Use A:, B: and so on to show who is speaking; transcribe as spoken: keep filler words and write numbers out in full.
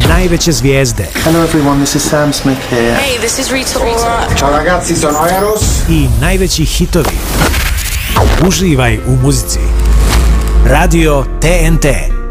A: Najveće zvijezde.
B: Hello everyone, this is Sam Smith here.
C: Hey, this is Rita Ora.
D: Ciao ragazzi, sono Eros.
A: I najveći hitovi. Uživaj u muzici. Radio T N T.